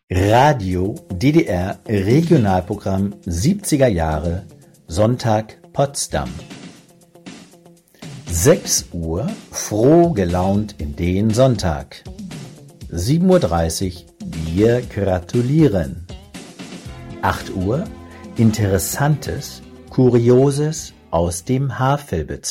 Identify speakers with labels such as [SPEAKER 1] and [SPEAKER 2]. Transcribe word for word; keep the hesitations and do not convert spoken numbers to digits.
[SPEAKER 1] Radio D D R Regionalprogramm siebziger Jahre, Sonntag Potsdam. sechs Uhr froh gelaunt in den Sonntag. sieben Uhr dreißig wir gratulieren. acht Uhr Interessantes, Kurioses aus dem Havelbezirk.